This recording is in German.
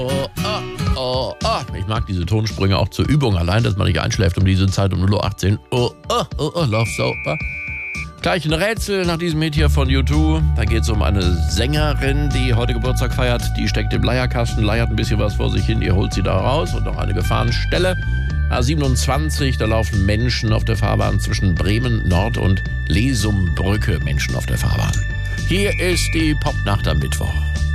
Oh, oh, oh, oh. Ich mag diese Tonsprünge auch zur Übung. Allein, dass man nicht einschläft um diese Zeit um 0:18 Uhr. Oh, oh, oh, oh, Love Sober. Gleich ein Rätsel nach diesem Hit hier von U2. Da geht es um eine Sängerin, die heute Geburtstag feiert. Die steckt im Leierkasten, leiert ein bisschen was vor sich hin. Ihr holt sie da raus und noch eine Gefahrenstelle. A27, da laufen Menschen auf der Fahrbahn zwischen Bremen Nord und Lesumbrücke. Menschen auf der Fahrbahn. Hier ist die Popnacht am Mittwoch.